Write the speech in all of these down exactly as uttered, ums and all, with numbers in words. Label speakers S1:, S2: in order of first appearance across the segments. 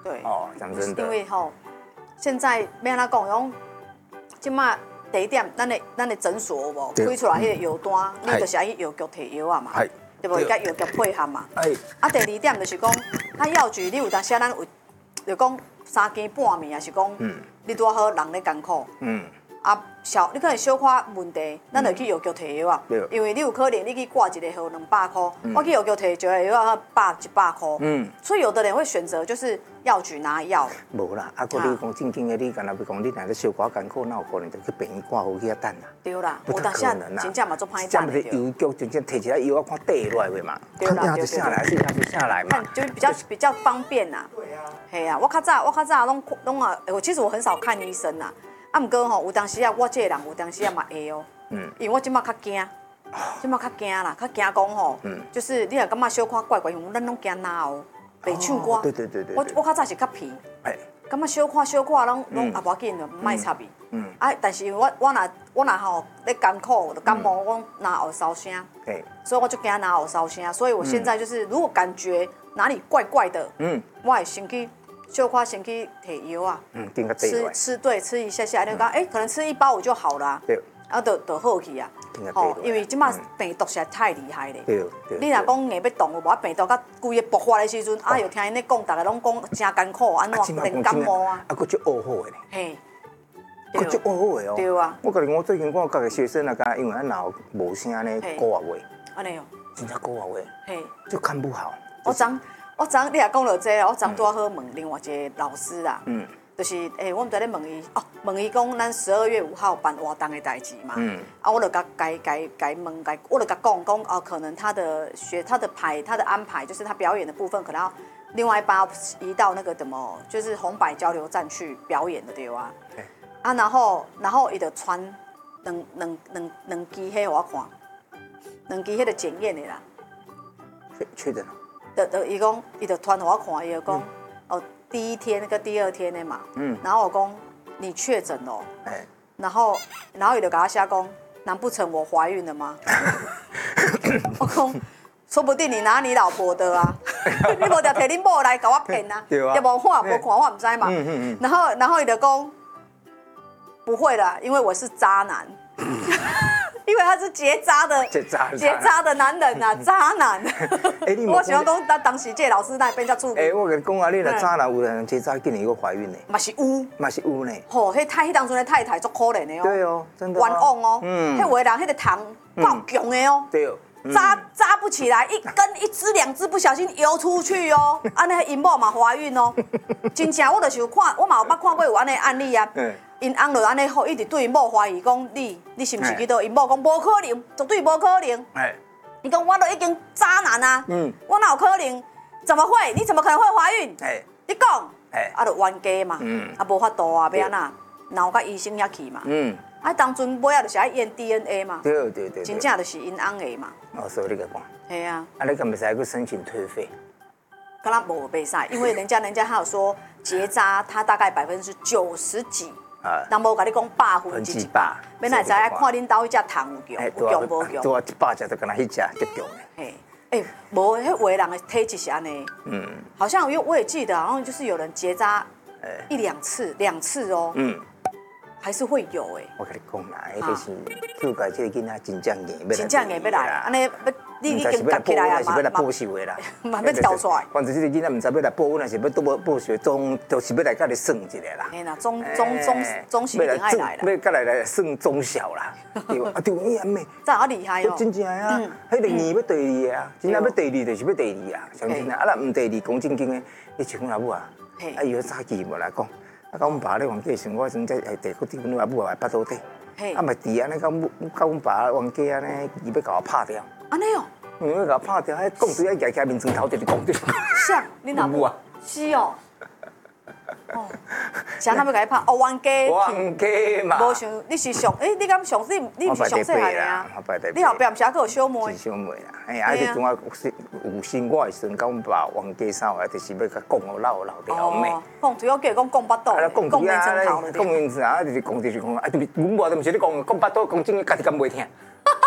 S1: 对，
S2: 哦，讲真的，
S1: 因为吼，现在要安怎讲，用即马第一点，咱的咱的诊所有无开出来迄个药单，你就是爱去药局摕药啊嘛，对无？伊甲药局配合嘛。啊，第二点就是讲，啊药局你有当时咱有，就讲三更半暝，也是讲，你拄好人咧艰苦。嗯。啊，小你可能小可问题，咱就去药局摕药啊。因为你有可能你去挂一个号两百块，我去药局摕一个药要百一百块。嗯。所以有的人会选择就是药局拿药。
S2: 无啦，啊，佮你讲正经的，你敢若要讲你若咧小可艰苦，哪有可能就去病院挂号去遐等啊？
S1: 对啦，有当时真正嘛做歹
S2: 等的。这么药局真正摕一下药啊，看底落来嘛，看压就下来，是压就下来嘛，
S1: 就比较比较方便呐。对啊。嘿啊，我较早我较早拢拢啊，我其实我很少看医生呐。啊，毋过吼，有当时啊，我这个人有当时啊嘛会哦，嗯，因为我即马较惊，即马较惊啦，较惊讲吼，嗯，就是你若感觉小可怪怪，咱拢惊哪哦，白唱歌，
S2: 对对对对，
S1: 我我较早是较皮，哎，感觉小可小可拢拢也无要紧的，莫插伊，嗯，啊，但是我我若我若吼咧艰苦，就感冒，我哪喉烧声，对，所以我就惊哪喉烧声，所以我现在就是如果感觉哪里怪怪的，嗯，我会先去。小可先去摕药啊，嗯，吃吃对，吃一下下，你讲哎，可能吃一包我就好了，对，啊，就就好去啊，哦，因为即马病毒实在太厉害咧，对对，你若讲硬要动，无病毒甲规个爆发的时阵，啊，又听因咧讲，大家拢讲真艰苦，安怎连感冒啊，
S2: 啊，佫足恶好的咧，
S1: 嘿，
S2: 佫足恶好的哦，
S1: 对啊，
S2: 我甲你讲，最近我教个学生啊，讲因为咱脑无声咧，古话话，安
S1: 尼哦，
S2: 真正古话话，嘿，就看不好，
S1: 我知。我昨你也讲到这，我昨拄好问另外一个老师啦，嗯，就是诶、欸，我们在咧问伊哦，问伊讲咱十二月五号办活动的代志嘛，嗯，啊，我就甲该该该问该，我就甲讲讲哦，可能他的学他的排他的安排，就是他表演的部分，可能要另外一班要移到那个什么，就是红白交流站去表演的对啊，对，啊，然后然后伊就传两两两两支迄我看，两支迄个检验的啦，
S2: 确确诊了。
S1: 的的，伊讲，伊就传给我看，伊就讲，哦，第一天跟第二天的嘛，嗯，然后我讲你确诊了，哎，然后然后伊就甲我写讲，难不成我怀孕了吗？我讲，说不定你拿你老婆的啊，你无条摕恁某来甲我骗啊，对啊，要无看无看我唔知嘛，嗯嗯嗯，然后然后伊就讲，不会啦，因为我是渣男。因为他是结扎的，结扎结扎的男人啊，渣男。我喜欢讲，当当时这老师那边叫出。
S2: 哎，我跟你讲啊，你若渣男有人结扎，竟然又怀孕呢？
S1: 嘛是有，
S2: 嘛是有呢。
S1: 吼，迄太迄当初的太太足可怜的哦。
S2: 对哦，真的。
S1: 冤枉哦，嗯，迄为人迄个糖爆强的哦。对哦。扎扎不起来，一根一只两只不小心游出去哦，安尼因某嘛怀孕哦。真正我就是有看，我嘛有捌看过有安尼案例啊。因翁就安尼好，一直对因某怀疑讲你，你是不是去倒？因某讲无可能，绝对无可能。哎，你讲我都已经渣男啊，嗯，我哪有可能？怎么会？你怎么可能会怀孕？哎，你讲，哎，啊，就冤家嘛，嗯，啊，无法度啊，要安那？闹甲医生遐去嘛，嗯，啊，当阵尾啊，就是爱验 D N A 嘛，对对对，真正就是因翁的嘛。哦，所以你个讲，系啊，啊，你敢袂使去申请退费？敢若无袂使，因为人家人家还有说结扎，它大概百分之九十几。啊，人无甲你讲百分之一百，免来知影看恁兜迄只糖有强，有强无强？拄啊，一百只就敢若迄只就强的。嘿，哎，无，迄有的人的体质是安尼。嗯，好像因为我也记得，好像就是有人结扎一两次，两次哦。嗯，还是会有诶。我跟你讲啦，迄就是就甲这个囡仔真正硬要来，真正硬要来，安尼要你已经夹起来啊，嘛，是要来报仇的啦，嘛要跳出来。反正这个囡仔唔知要来报恩，还是要都要报仇，总就是要来甲你算一下啦。嘿啦，总总总总是一定爱来啦。要甲来来算总小啦，对啊，对你安妹，真好厉害哦。真正啊，迄个年要第二啊，真正要第二就是要第二啊，相信啊。啊，若唔第二，讲正经的，你像阮阿母啊，啊，伊个早期无来讲。啊，甲阮爸咧冤家时，我先在下地搁伫阮阿母也巴肚底，啊，嘛伫安尼，甲阮甲阮爸冤家安尼，伊要甲我拍掉。安尼哦，嗯，要甲我拍掉，迄讲水啊，举起面床头就是讲对。像你阿母啊？是哦。哦，啥他要甲你拍？哦，冤家。冤家嘛。无想，你是上，诶，你敢上你你毋是上细汉的啊？你后壁毋是还佫有小妹？是小妹啦，哎呀，迄阵我有心我的时阵，甲阮爸冤家啥话，就是要甲讲互老老条妹。讲除了叫讲讲巴肚，讲面床头了。讲面床啊，就是讲就是讲，啊，就是阮爸都毋是咧讲讲巴肚，讲真个家己敢袂听。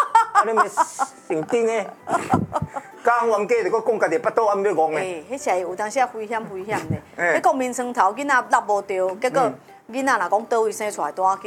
S2: 你咪成真诶！讲冤家就搁讲家己巴肚还要戆诶。
S1: 诶，迄是有当时啊危险危险的。你讲眠床头囡仔落无着，结果囡仔若讲倒位生出来，拄仔去